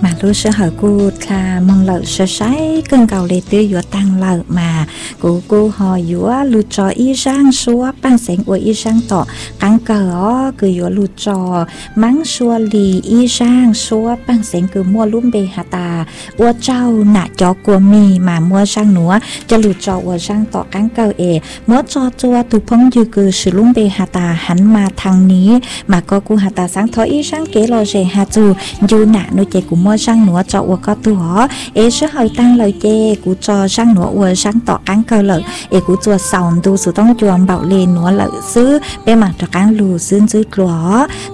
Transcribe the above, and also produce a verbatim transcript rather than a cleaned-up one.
mà lúc sơ hỏi cô là mong lợi sơ sái cơn cầu lệ tiêu dựa tăng lợi mà cô cô hỏi dựa lụt trò y sang xua ban sáng của y sang tỏ cắn cờ cứ dựa lụt trò mắng xua lì y sang xua ban sáng cứ mua lúm bề hà tà ua trâu nạ chó của mì mà mua sang núa cho lụt trò ua sang tỏ cắn cờ ế mua cho chua tụ phong dư cứ sử lúm bề hà tà hắn mà thằng ní mà có cô hà tà sáng thọ y sang kế lo rẻ hà dù dù nạ nô chê cũng mua sang núa cho ua có tu hó ế sơ hỏi tăng lời chê cũng cho sang núa ua sang tỏ cắn cờ lợi ế cũng chua sòng tu sự tông chuồng bảo lên núa lợi xứ bê mặt cho cắn lù xương dưới cửa